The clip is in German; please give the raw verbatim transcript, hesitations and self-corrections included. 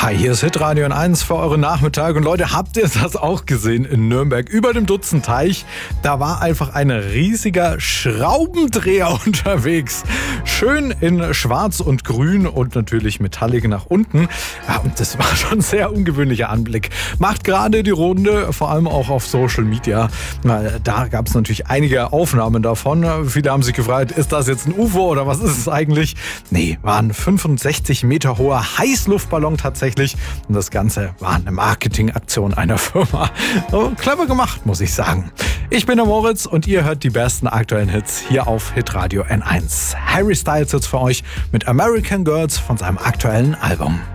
Hi, hier ist Hitradio N eins für euren Nachmittag. Und Leute, habt ihr das auch gesehen in Nürnberg? Über dem Dutzenteich, da war einfach ein riesiger Schraubendreher unterwegs. Schön in schwarz und grün und natürlich Metallic nach unten. Ja, und das war schon ein sehr ungewöhnlicher Anblick. Macht gerade die Runde, vor allem auch auf Social Media. Da gab es natürlich einige Aufnahmen davon. Viele haben sich gefragt, ist das jetzt ein U F O oder was ist es eigentlich? Nee, war ein fünfundsechzig Meter hoher Heißluftballon tatsächlich. Und das Ganze war eine Marketingaktion einer Firma. Oh, clever gemacht, muss ich sagen. Ich bin der Moritz und ihr hört die besten aktuellen Hits hier auf Hitradio N eins. Harry Styles jetzt für euch mit American Girls von seinem aktuellen Album.